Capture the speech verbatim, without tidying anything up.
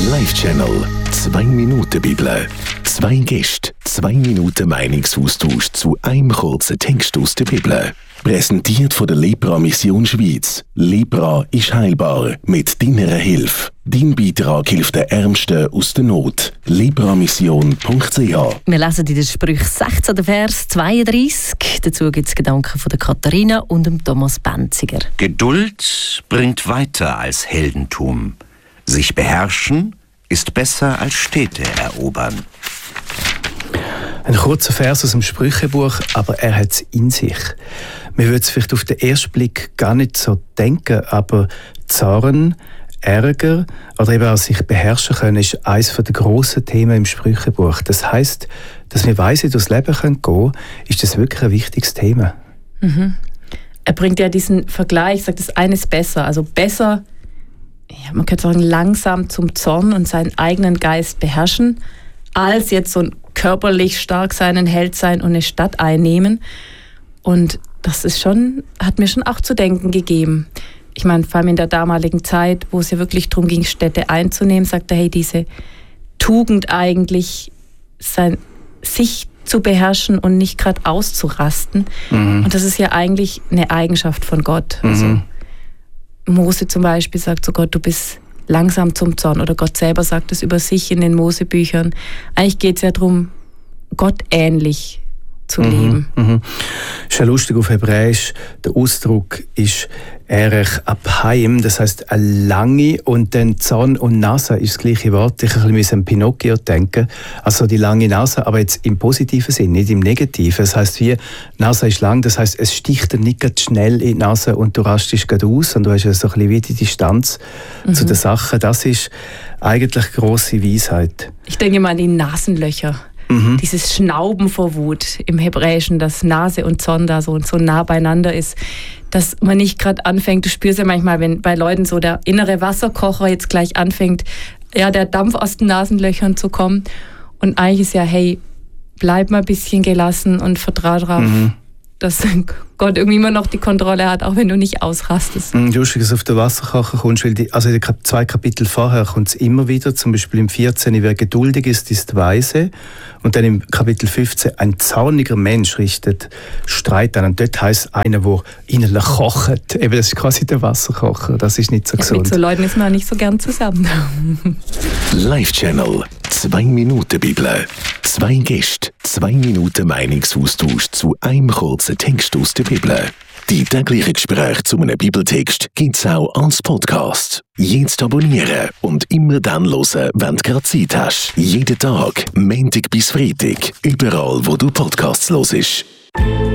Live-Channel. Zwei Minuten Bibel. Zwei Gäste, zwei Minuten Meinungsaustausch zu einem kurzen Text aus der Bibel. Präsentiert von der Lepra Mission Schweiz. Lepra ist heilbar mit deiner Hilfe. Dein Beitrag hilft den Ärmsten aus der Not. lepra mission punkt c h. Wir lesen in den Sprüchen sechzehn, Vers zweiunddreißig. Dazu gibt es Gedanken von der Katharina und dem Thomas Benziger. Geduld bringt weiter als Heldentum. Sich beherrschen ist besser als Städte erobern. Ein kurzer Vers aus dem Sprüchebuch, aber er hat es in sich. Man würde es vielleicht auf den ersten Blick gar nicht so denken, aber Zorn, Ärger oder eben auch sich beherrschen können, ist eines der grossen Themen im Sprüchebuch. Das heisst, dass wir weise durchs Leben gehen können, ist das wirklich ein wichtiges Thema. Mhm. Er bringt ja diesen Vergleich, sagt, das eine ist besser. Also besser, ja, man könnte sagen, langsam zum Zorn und seinen eigenen Geist beherrschen, als jetzt so ein körperlich stark sein, ein Held sein und eine Stadt einnehmen. Und das ist schon, hat mir schon auch zu denken gegeben. Ich meine, vor allem in der damaligen Zeit, wo es ja wirklich darum ging, Städte einzunehmen, sagt er, hey, diese Tugend eigentlich, sein, sich zu beherrschen und nicht gerade auszurasten. Mhm. Und das ist ja eigentlich eine Eigenschaft von Gott. Mhm. Also Mose zum Beispiel sagt zu Gott, du bist langsam zum Zorn. Oder Gott selber sagt es über sich in den Mosebüchern. Eigentlich geht es ja darum, Gott ähnlich zu mhm, leben. Mhm. Ist ja lustig auf Hebräisch, der Ausdruck ist Erech Abhaim, das heisst eine lange, und dann Zorn und Nase ist das gleiche Wort. Ich ein bisschen an Pinocchio denken, also die lange Nase, aber jetzt im positiven Sinn, nicht im negativen. Das heisst, wie Nase ist lang, das heisst, es sticht dir nicht ganz schnell in die Nase und du rastest gerade aus und du hast so ein bisschen wie die Distanz mhm. zu der Sache. Das ist eigentlich grosse Weisheit. Ich denke mal an die Nasenlöcher. Mhm. Dieses Schnauben vor Wut im Hebräischen, dass Nase und Zorn da so, so nah beieinander ist, dass man nicht gerade anfängt, du spürst ja manchmal, wenn bei Leuten so der innere Wasserkocher jetzt gleich anfängt, ja, der Dampf aus den Nasenlöchern zu kommen. Und eigentlich ist ja, hey, bleib mal ein bisschen gelassen und vertrau drauf, mhm. dass Gott irgendwie immer noch die Kontrolle hat, auch wenn du nicht ausrastest. Lustig, dass du auf den Wasserkocher kommst, weil die, also in den zwei Kapitel vorher kommt es immer wieder, zum Beispiel im vierzehn, wer geduldig ist, ist weise. Und dann im Kapitel fünfzehn, ein zorniger Mensch richtet Streit an. Und dort heisst einer, der innerlich kocht. Eben, das ist quasi der Wasserkocher. Das ist nicht so ja, gesund. Mit so Leuten ist man auch nicht so gern zusammen. Live-Channel. Zwei Minuten Bibel. Zwei Gäste, zwei Minuten Meinungsaustausch zu einem kurzen Text aus der Bibel. Die täglichen Gespräche zu einem Bibeltext gibt es auch als Podcast. Jetzt abonnieren und immer dann hören, wenn du gerade Zeit hast. Jeden Tag, Montag bis Freitag, überall, wo du Podcasts hörst.